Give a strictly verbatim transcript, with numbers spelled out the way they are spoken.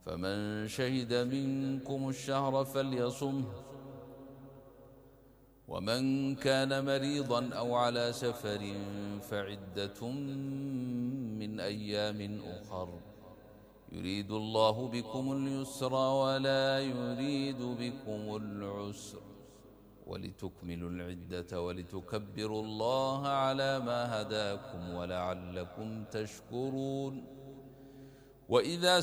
فمن شهد منكم الشهر فليصمه، ومن كان مريضا أو على سفر فعدة من أيام أخر، يريد الله بكم اليسر ولا يريد بكم العسر، ولتكملوا العدة ولتكبروا الله على ما هداكم ولعلكم تشكرون. وإذا